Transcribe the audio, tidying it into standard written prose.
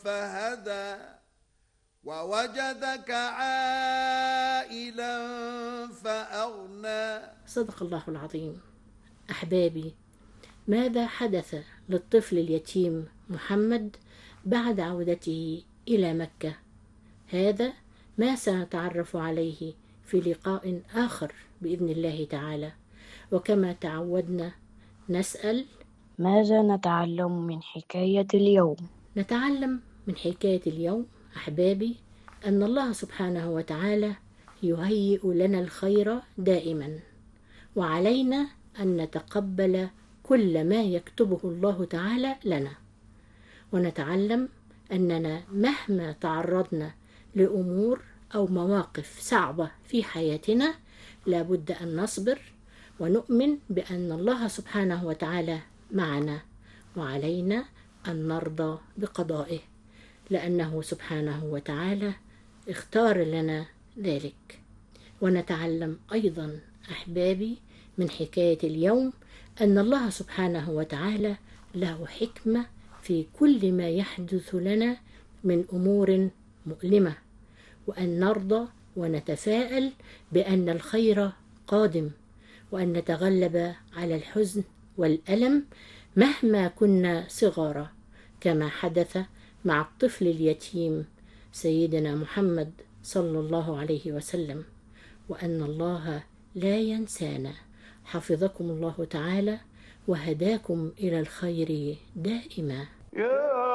فهدى ووجدك عائلا فأغنى. صدق الله العظيم. أحبابي، ماذا حدث للطفل اليتيم محمد بعد عودته إلى مكة؟ هذا ما سنتعرف عليه في لقاء آخر بإذن الله تعالى. وكما تعودنا نسأل: ماذا نتعلم من حكاية اليوم؟ نتعلم من حكاية اليوم أحبابي أن الله سبحانه وتعالى يهيئ لنا الخير دائما، وعلينا أن نتقبل كل ما يكتبه الله تعالى لنا. ونتعلم أننا مهما تعرضنا لأمور أو مواقف صعبة في حياتنا لابد أن نصبر ونؤمن بأن الله سبحانه وتعالى معنا، وعلينا أن نرضى بقضائه لأنه سبحانه وتعالى اختار لنا ذلك. ونتعلم أيضا أحبابي من حكاية اليوم أن الله سبحانه وتعالى له حكمة في كل ما يحدث لنا من أمور مؤلمة، وأن نرضى ونتفائل بأن الخير قادم، وأن نتغلب على الحزن والألم مهما كنا صغارا، كما حدث مع الطفل اليتيم سيدنا محمد صلى الله عليه وسلم، وأن الله لا ينسانا. حفظكم الله تعالى وهداكم إلى الخير دائما.